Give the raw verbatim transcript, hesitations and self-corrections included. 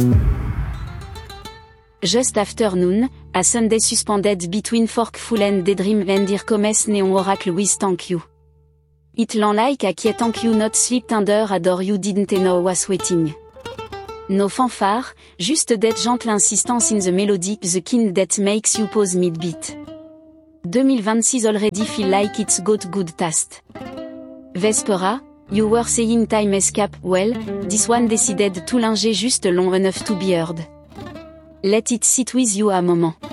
Just afternoon, a Sunday suspended between Forkful and Daydream and here comes Neon Oracle with thank you. It lan like a quiet thank you not sleep tender adore you didn't know was waiting. No fanfare, just that gentle insistence in the melody, the kind that makes you pause mid-beat. twenty twenty-six already feel like it's got good taste. Vespera, you were saying time escape, well, this one decided to linger just long enough to be heard. Let it sit with you a moment.